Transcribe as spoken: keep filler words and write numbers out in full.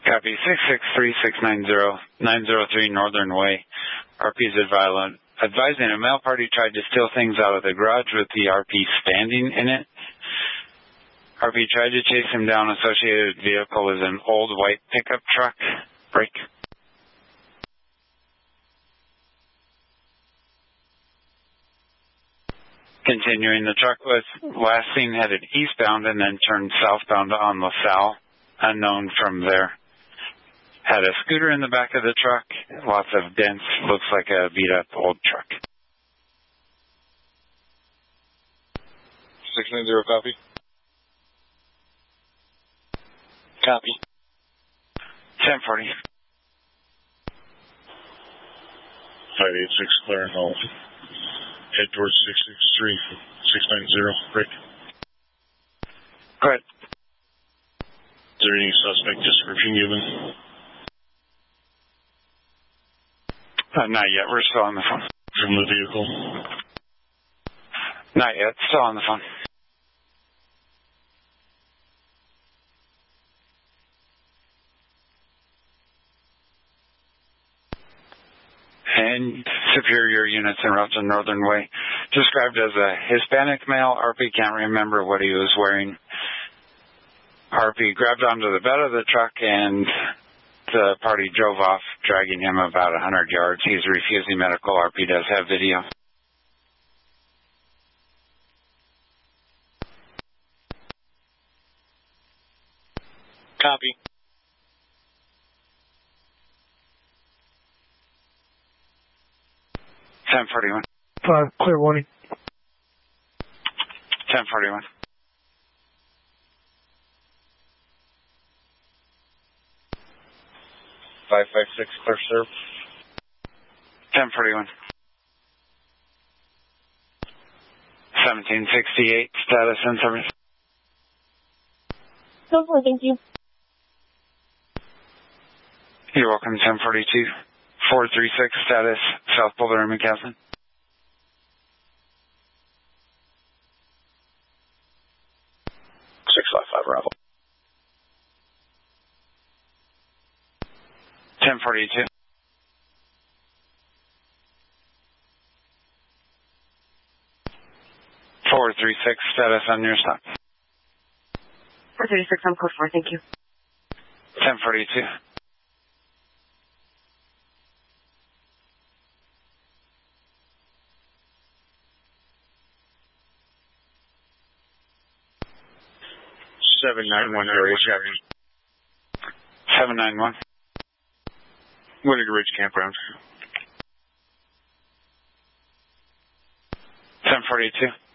Copy. six six three six nine zero nine zero three Northern Way. R P is advi- advising a male party tried to steal things out of the garage with the R P standing in it. R P tried to chase him down. Associated vehicle is an old white pickup truck. Break. Continuing, the truck was last seen headed eastbound and then turned southbound on LaSalle. Unknown from there. Had a scooter in the back of the truck. Lots of dents. Looks like a beat-up old truck. six nine zero, copy. Copy. ten forty. five eight six, clear and hold. Head towards six six three, six nine zero, break. Go ahead. Is there any suspect description given? Uh, not yet. We're still on the phone. From the vehicle? Not yet. Still on the phone. And superior units en route to Northern Way. Described as a Hispanic male. R P can't remember what he was wearing. R P grabbed onto the bed of the truck and the party drove off, dragging him about one hundred yards. He's refusing medical. R P does have video. Copy. ten forty-one. Five, clear warning. ten forty-one. five five six, clear serve. ten forty-one. seventeen sixty-eight, status and service. So far, thank you. You're welcome, ten forty-two. four three six, status, South Boulder and McCaslin. six five five, Bravo. ten forty-two. four three six, status on your stop. four thirty-six, I'm code four, thank you. ten forty-two. seven nine one, area Chevy. seven nine one. Winter Ridge Campground. ten forty-two.